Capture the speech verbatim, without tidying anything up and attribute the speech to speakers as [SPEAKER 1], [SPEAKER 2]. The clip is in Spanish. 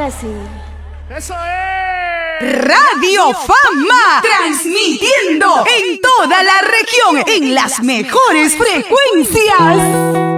[SPEAKER 1] que sí.
[SPEAKER 2] ¡Eso es!
[SPEAKER 3] Radio Fama, transmitiendo en toda la región, en las mejores frecuencias.